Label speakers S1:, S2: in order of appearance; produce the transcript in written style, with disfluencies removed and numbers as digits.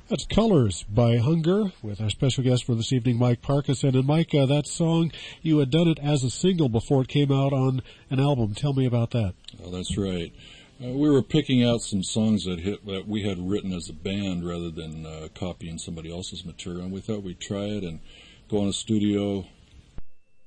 S1: That's Colors by Hunger with our special guest for this evening, Mike Parkinson. And Mike, that song, you had done it as a single before it came out on an album. Tell me about that.
S2: Oh, that's right. We were picking out some songs that we had written as a band rather than copying somebody else's material. And we thought we'd try it and go in a studio,